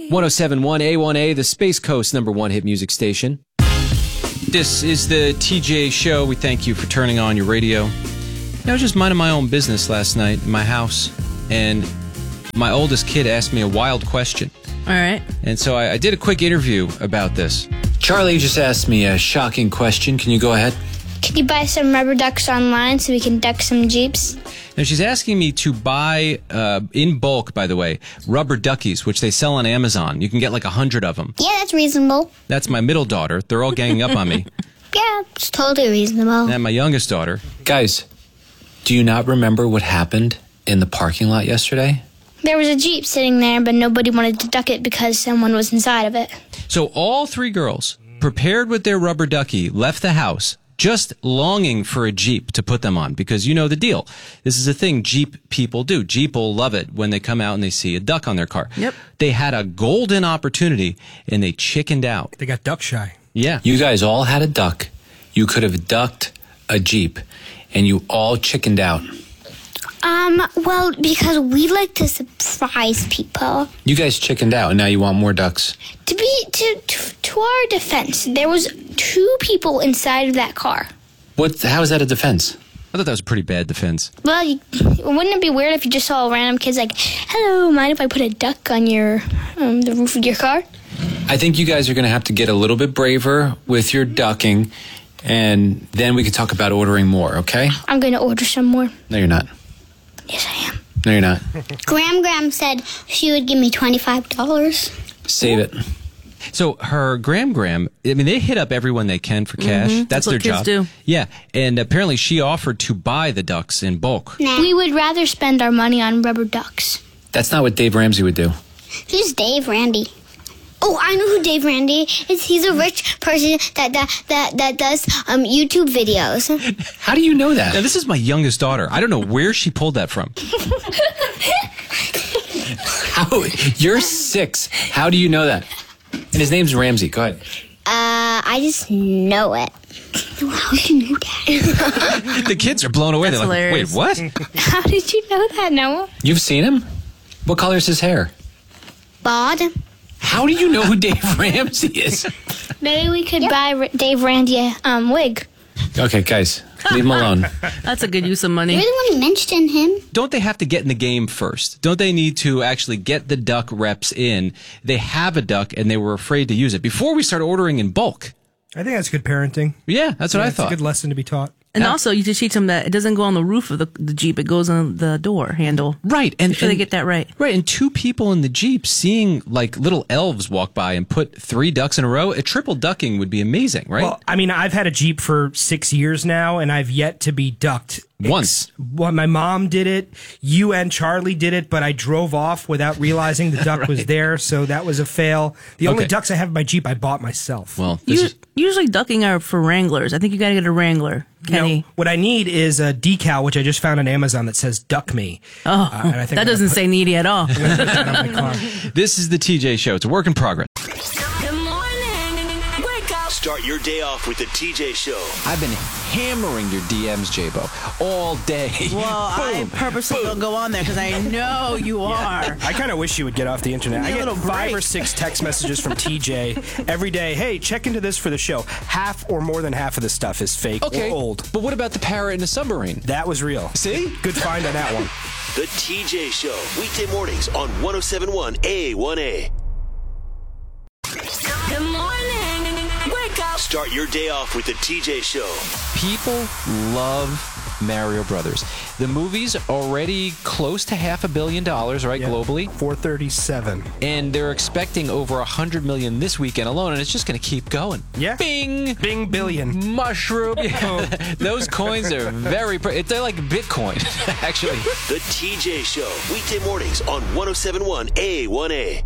1071 A1A, the Space Coast #1 hit music station. This is the TJ Show. We thank you for turning on your radio. I was just minding my own business last night in my house, and my oldest kid asked me a wild question. All right. And so I did a quick interview about this. Charlie just asked me a shocking question. Can you go ahead? Can you buy some rubber ducks online so we can duck some Jeeps? Now, she's asking me to buy, in bulk, by the way, rubber duckies, which they sell on Amazon. You can get like 100 of them. Yeah, that's reasonable. That's my middle daughter. They're all ganging up on me. Yeah, it's totally reasonable. And my youngest daughter. Guys, do you not remember what happened in the parking lot yesterday? There was a Jeep sitting there, but nobody wanted to duck it because someone was inside of it. So all three girls, prepared with their rubber ducky, left the house, just longing for a Jeep to put them on, because you know the deal. This is a thing Jeep people do. Jeep will love it when they come out and they see a duck on their car. Yep. They had a golden opportunity, and they chickened out. They got duck shy. Yeah. You guys all had a duck. You could have ducked a Jeep, and you all chickened out. Well, because we like to surprise people. You guys chickened out, and now you want more ducks. To our defense, there was 2 people inside of that car. How is that a defense? I thought that was a pretty bad defense. Well, wouldn't it be weird if you just saw random kids like, hello, mind if I put a duck on your the roof of your car? I think you guys are going to have to get a little bit braver with your ducking, and then we can talk about ordering more, okay? I'm going to order some more. No, you're not. Yes, I am. No, you're not. Gram said she would give me $25. Save it. So her Gram, I mean, they hit up everyone they can for cash. Mm-hmm. That's what their kids job. do. Yeah, and apparently she offered to buy the ducks in bulk. Nah. We would rather spend our money on rubber ducks. That's not what Dave Ramsey would do. Who's Dave Randy? Oh, I know who Dave Randy is. He's a rich person that does YouTube videos. How do you know that? Now, this is my youngest daughter. I don't know where she pulled that from. You're 6. How do you know that? And his name's Ramsey. Go ahead. I just know it. How did you know that? The kids are blown away. That's They're like, hilarious. wait, what? How did you know that, Noah? You've seen him? What color is his hair? Bald. How do you know who Dave Ramsey is? Maybe we could buy Dave Randy a wig. Okay, guys, leave him alone. That's a good use of money. You're the one who mentioned him. Don't they have to get in the game first? Don't they need to actually get the duck reps in? They have a duck, and they were afraid to use it before we start ordering in bulk. I think that's good parenting. Yeah, that's what I thought. It's a good lesson to be taught. And also, you just teach them that it doesn't go on the roof of the Jeep. It goes on the door handle. Right. Make sure they get that right. Right. And 2 people in the Jeep seeing like little elves walk by and put 3 ducks in a row. A triple ducking would be amazing, right? Well, I mean, I've had a Jeep for 6 years now, and I've yet to be ducked. Once. Well, my mom did it. You and Charlie did it, but I drove off without realizing the duck was there, so that was a fail. The only ducks I have in my Jeep I bought myself. Well, usually ducking are for Wranglers. I think you got to get a Wrangler, Kenny. No, what I need is a decal, which I just found on Amazon that says "Duck Me." Oh, and I think that doesn't say needy at all. I'm gonna put that on my car. This is the TJ Show. It's a work in progress. Good morning. Wake up. Start your day off with the TJ Show. I've been hammering your DMs, J-Bo, all day. Well, I purposely don't go on there because I know you are. I kind of wish you would get off the internet. I get 5 or 6 text messages from TJ every day. Hey, check into this for the show. Half or more than half of the stuff is fake or old. But what about the parrot in the submarine? That was real. See? Good find on that one. The TJ Show. Weekday mornings on 1071 A1A. Good morning. Wake up. Start your day off with the TJ Show. People love Mario Brothers. The movie's already close to $500 million, right, globally? 437. And they're expecting over $100 million this weekend alone, and it's just going to keep going. Yeah. Bing! Bing billion. Mushroom. Those coins are they're like Bitcoin, actually. The TJ Show. Weekday mornings on 1071 A1A.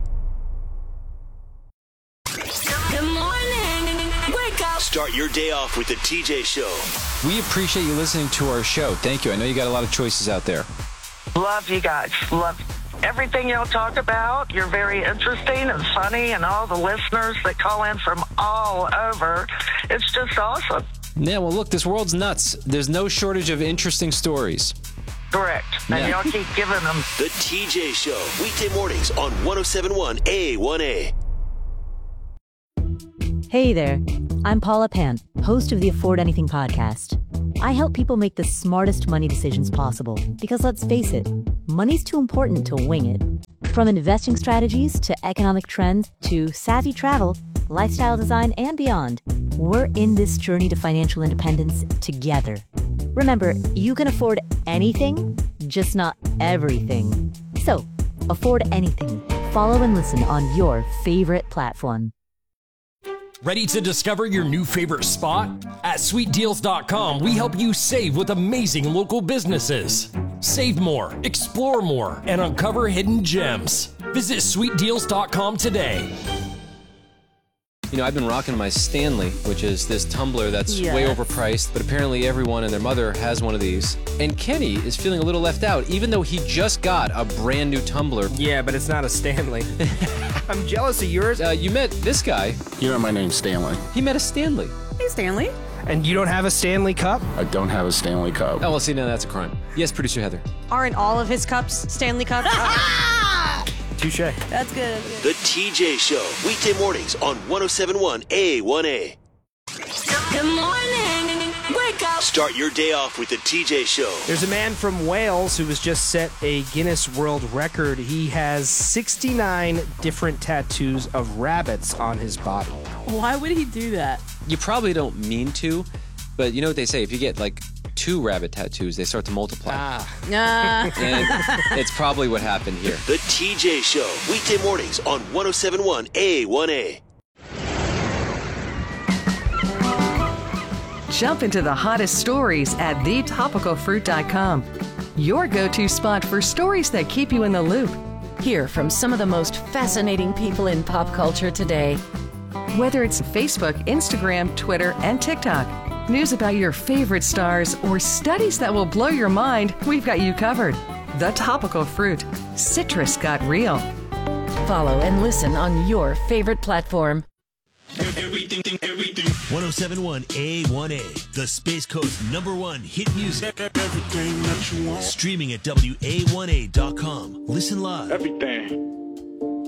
Good morning. Wake up. Start your day off with the TJ Show. We appreciate you listening to our show. Thank you. I know you got a lot of choices out there. Love you guys. Love everything y'all talk about. You're very interesting and funny, and all the listeners that call in from all over. It's just awesome. Yeah, well, look, this world's nuts. There's no shortage of interesting stories. Correct. And y'all keep giving them. The TJ Show, weekday mornings on 107.1 A1A. Hey there, I'm Paula Pant, host of the Afford Anything podcast. I help people make the smartest money decisions possible because, let's face it, money's too important to wing it. From investing strategies to economic trends to savvy travel, lifestyle design, and beyond, we're in this journey to financial independence together. Remember, you can afford anything, just not everything. So, afford anything. Follow and listen on your favorite platform. Ready to discover your new favorite spot? At SweetDeals.com, we help you save with amazing local businesses. Save more, explore more, and uncover hidden gems. Visit SweetDeals.com today. You know, I've been rocking my Stanley, which is this tumbler that's way overpriced, but apparently everyone and their mother has one of these. And Kenny is feeling a little left out, even though he just got a brand new tumbler. Yeah, but it's not a Stanley. I'm jealous of yours. You met this guy. You know my name's Stanley. He met a Stanley. Hey, Stanley. And you don't have a Stanley Cup? I don't have a Stanley Cup. Oh, well, see, now that's a crime. Yes, producer Heather. Aren't all of his cups Stanley Cups? Touche. That's good. The TJ Show, weekday mornings on 107.1 A1A. Good morning. Wake up. Start your day off with the TJ Show. There's a man from Wales who has just set a Guinness World Record. He has 69 different tattoos of rabbits on his body. Why would he do that? You probably don't mean to, but you know what they say? If you get like 2 rabbit tattoos, they start to multiply. And it's probably what happened here. The TJ Show, weekday mornings on 107.1 A1A. Jump into the hottest stories at thetopicalfruit.com. Your go-to spot for stories that keep you in the loop. Hear from some of the most fascinating people in pop culture today. Whether it's Facebook, Instagram, Twitter, and TikTok, news about your favorite stars, or studies that will blow your mind, we've got you covered. The Topical Fruit. Citrus got real. Follow and listen on your favorite platform. Everything. 107.1 A1A, the Space Coast #1 hit music. Everything that you want. Streaming at WA1A.com. Listen live. Everything.